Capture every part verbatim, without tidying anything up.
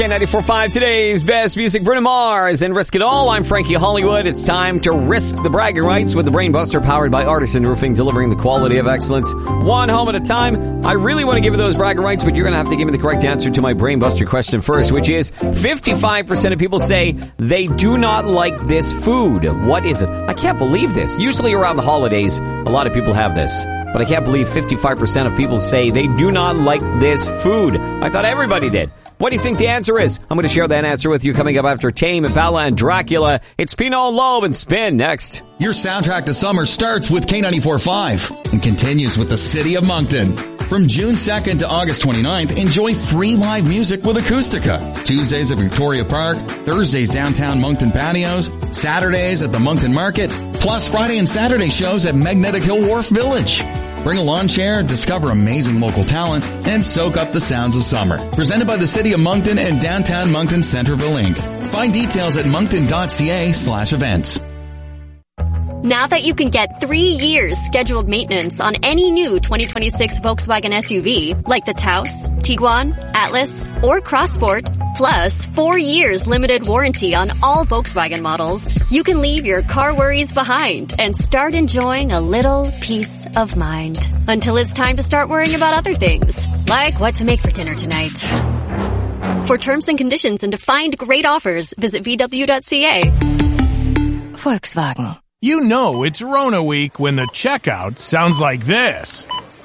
ninety-four point five, today's best music, Bruno Mars and Risk It All. I'm Frankie Hollywood. It's time to risk the bragging rights with the Brainbuster, powered by Artisan Roofing, delivering the quality of excellence one home at a time. I really want to give you those bragging rights, but you're going to have to give me the correct answer to my Brainbuster question first, which is fifty-five percent of people say they do not like this food. What is it? I can't believe this. Usually around the holidays, a lot of people have this. But I can't believe fifty-five percent of people say they do not like this food. I thought everybody did. What do you think the answer is? I'm going to share that answer with you coming up after Tame Impala and Dracula. It's Pinot Lobe and Spin next. Your soundtrack to summer starts with K ninety-four point five and continues with the City of Moncton. From June second to August twenty-ninth, enjoy free live music with Acoustica. Tuesdays at Victoria Park, Thursdays downtown Moncton patios, Saturdays at the Moncton Market, plus Friday and Saturday shows at Magnetic Hill Wharf Village. Bring a lawn chair, discover amazing local talent, and soak up the sounds of summer. Presented by the City of Moncton and Downtown Moncton Centerville Incorporated. Find details at moncton.ca slash events. Now that you can get three years scheduled maintenance on any new twenty twenty-six Volkswagen S U V, like the Taos, Tiguan, Atlas, or Crossport, plus four years limited warranty on all Volkswagen models, you can leave your car worries behind and start enjoying a little peace of mind. Until it's time to start worrying about other things, like what to make for dinner tonight. For terms and conditions and to find great offers, visit V W dot C A. Volkswagen. You know it's Rona week when the checkout sounds like this.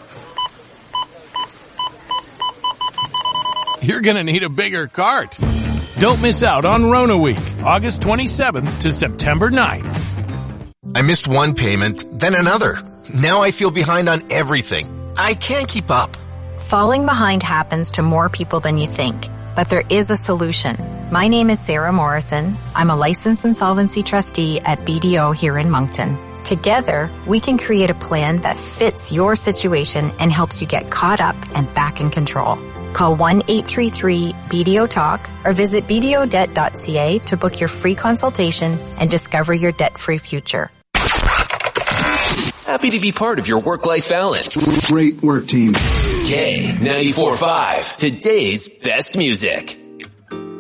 You're gonna need a bigger cart. Don't miss out on Rona week, August twenty-seventh to September ninth. I missed one payment, then another. Now I feel behind on everything. I can't keep up. Falling behind happens to more people than you think, but there is a solution. My name is Sarah Morrison. I'm a licensed insolvency trustee at B D O here in Moncton. Together, we can create a plan that fits your situation and helps you get caught up and back in control. Call one eight three three B D O talk or visit B D O debt dot C A to book your free consultation and discover your debt-free future. Happy to be part of your work-life balance. Great work, team. K ninety-four point five, today's best music.